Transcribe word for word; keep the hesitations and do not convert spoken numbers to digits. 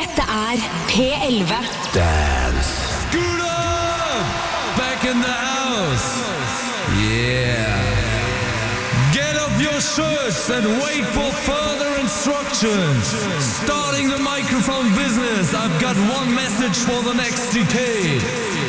Dette er P elleve. Dance. Scooter! Back in the house. Yeah. Get off your shirts and wait for further instructions. Starting the microphone business, I've got one message for the next decade.